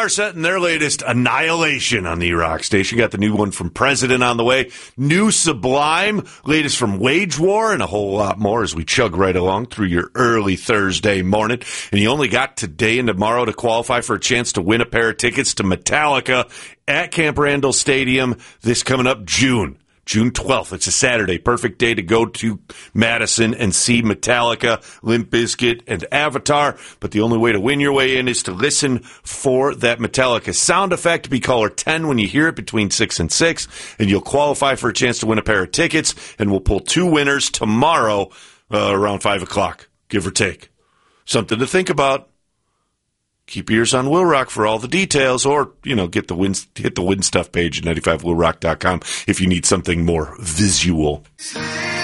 Avatar setting their latest Annihilation on the Rock Station. Got the new one from President on the way. New Sublime, latest from Wage War, and a whole lot more as we chug right along through your early Thursday morning. And you only got today and tomorrow to qualify for a chance to win a pair of tickets to Metallica at Camp Randall Stadium this coming up June 12th. It's a Saturday. Perfect day to go to Madison and see Metallica, Limp Bizkit, and Avatar. But the only way to win your way in is to listen for that Metallica sound effect. Be caller 10 when you hear it between 6 and 6, and you'll qualify for a chance to win a pair of tickets. And we'll pull 2 winners tomorrow around 5 o'clock, give or take. Something to think about. Keep ears on Will Rock for all the details, or, hit the Win Stuff page at 95willrock.com if you need something more visual.